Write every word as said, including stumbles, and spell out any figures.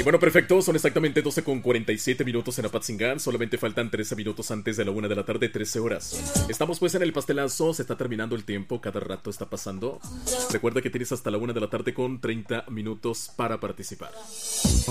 Y bueno, perfecto, son exactamente doce con cuarenta y siete minutos en Apatzingán. Solamente faltan trece minutos antes de la una de la tarde, trece horas. Estamos pues en el pastelazo, se está terminando el tiempo, cada rato está pasando. Recuerda que tienes hasta la una de la tarde con treinta minutos para participar.